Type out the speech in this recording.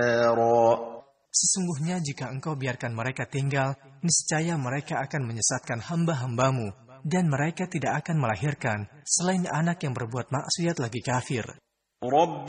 Sesungguhnya jika engkau biarkan mereka tinggal, niscaya mereka akan menyesatkan hamba-hambamu, dan mereka tidak akan melahirkan selain anak yang berbuat maksiat lagi kafir.